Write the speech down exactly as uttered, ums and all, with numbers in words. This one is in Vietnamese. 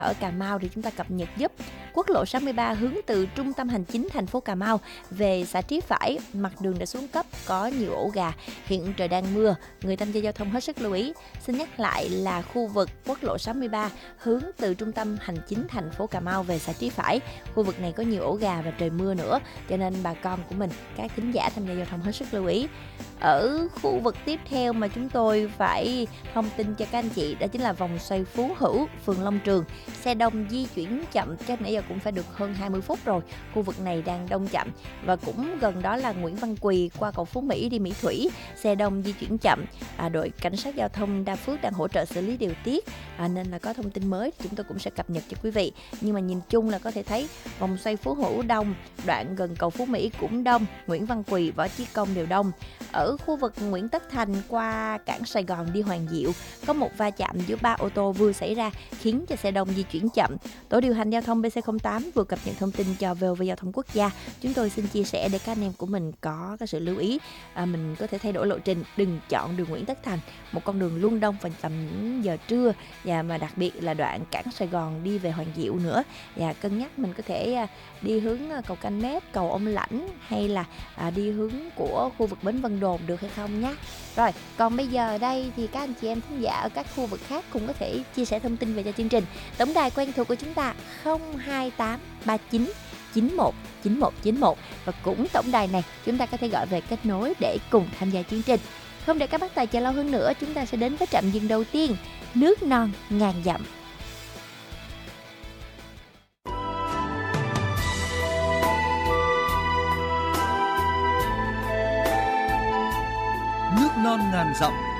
Ở Cà Mau thì chúng ta cập nhật giúp. Quốc lộ sáu mươi ba hướng từ trung tâm hành chính thành phố Cà Mau về xã Trí Phải, mặt đường đã xuống cấp, có nhiều ổ gà. Hiện trời đang mưa, người tham gia giao thông hết sức lưu ý. Xin nhắc lại là khu vực quốc lộ sáu mươi ba hướng từ trung tâm hành chính thành phố Cà Mau về xã Trí Phải. Khu vực này có nhiều ổ gà và trời mưa nữa, cho nên bà con của mình, các thính giả tham gia giao thông hết sức lưu ý. Ở khu vực tiếp theo mà chúng tôi phải thông tin cho các anh chị đó chính là vòng xoay Phú Hữu, phường Long Trường. Xe đông di chuyển chậm, chắc nãy giờ cũng phải được hơn hai mươi phút rồi. Khu vực này đang đông chậm. Và cũng gần đó là Nguyễn Văn Quỳ qua cầu Phú Mỹ đi Mỹ Thủy, xe đông di chuyển chậm. À, đội cảnh sát giao thông Đa Phước đang hỗ trợ xử lý điều tiết, à, nên là có thông tin mới chúng tôi cũng sẽ cập nhật cho quý vị. Nhưng mà nhìn chung là có thể thấy vòng xoay Phú Hữu đông, đoạn gần cầu Phú Mỹ cũng đông, Nguyễn Văn Quỳ, Võ Chí Công đều đông. Ở khu vực Nguyễn Tất Thành qua cảng Sài Gòn đi Hoàng Diệu, có một va chạm giữa ba ô tô vừa xảy ra khiến cho xe đông di chuyển chậm. Tổ điều hành giao thông bê xê không tám vừa cập nhật thông tin cho vê o vê Giao thông Quốc gia. Chúng tôi xin chia sẻ để các anh em của mình có cái sự lưu ý, à, mình có thể thay đổi lộ trình, đừng chọn đường Nguyễn Tất Thành, một con đường luôn đông vào tầm những giờ trưa, và mà đặc biệt là đoạn cảng Sài Gòn đi về Hoàng Diệu nữa. Và cân nhắc mình có thể đi hướng cầu Canh Mét, cầu Ông Lãnh, hay là à, đi hướng của khu vực Bến Vân Đồn được hay không nhé. Rồi, còn bây giờ đây thì các anh chị em thính giả ở các khu vực khác cũng có thể chia sẻ thông tin về cho chương trình. Tổng đài quen thuộc của chúng ta không hai tám ba chín chín một chín một chín một, và cũng tổng đài này chúng ta có thể gọi về kết nối để cùng tham gia chương trình. Không để các bác tài chờ lâu hơn nữa, chúng ta sẽ đến với trạm dừng đầu tiên, nước non ngàn dặm. Nước non ngàn dặm